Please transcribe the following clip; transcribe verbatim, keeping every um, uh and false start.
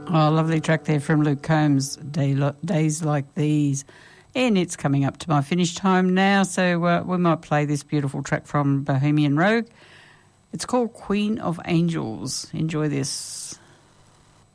Oh, lovely track there from Luke Combs, Day Lo- Days Like These. And it's coming up to my finish time now, so uh, we might play this beautiful track from Bohemian Rogue. It's called Queen of Angels. Enjoy this.